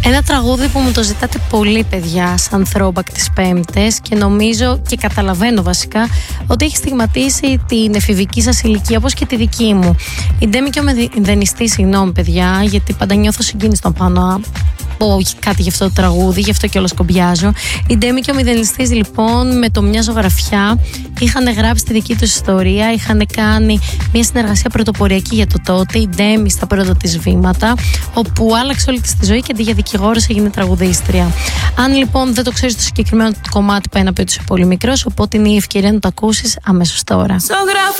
Ένα τραγούδι που μου το ζητάτε πολύ, παιδιά, σαν throwback τις Πέμπτες, και νομίζω και καταλαβαίνω βασικά ότι έχει στιγματίσει την εφηβική σας ηλικία, όπως και τη δική μου. Η Ντέμι και ο Μηδενιστής, συγγνώμη παιδιά, γιατί πάντα νιώθω συγκίνηση στον πάνω πω κάτι γι' αυτό το τραγούδι, γι' αυτό και όλο σκομπιάζω. Η Ντέμι και ο Μηδενιστής, λοιπόν, με το Μια ζωγραφιά είχαν γράψει τη δική τους ιστορία, είχαν κάνει μια συνεργασία πρωτοποριακή για το τότε. Η Ντέμι στα πρώτα της βήματα, όπου άλλαξε όλη της τη ζωή και αντί για δικηγόρος έγινε τραγουδίστρια. Αν λοιπόν δεν το ξέρεις το συγκεκριμένο κομμάτι, πάει να πει ότι είσαι πολύ μικρός, οπότε είναι η ευκαιρία να το ακούσεις αμέσως τώρα.